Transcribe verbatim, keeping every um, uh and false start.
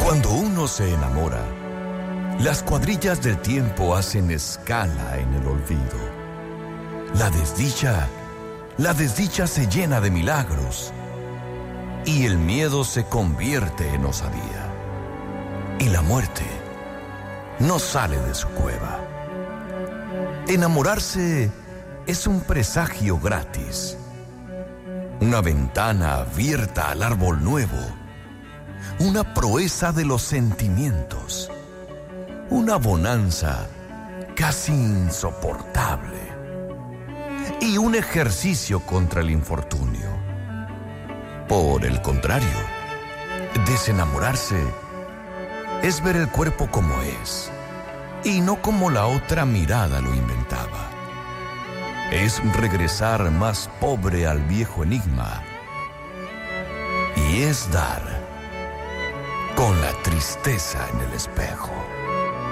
Cuando uno se enamora, las cuadrillas del tiempo hacen escala en el olvido. La desdicha, la desdicha se llena de milagros y el miedo se convierte en osadía. Y la muerte no sale de su cueva. Enamorarse es un presagio gratis, una ventana abierta al árbol nuevo, una proeza de los sentimientos, una bonanza casi insoportable y un ejercicio contra el infortunio. Por el contrario, desenamorarse es ver el cuerpo como es y no como la otra mirada lo inventaba. Es regresar más pobre al viejo enigma y es dar con la tristeza en el espejo.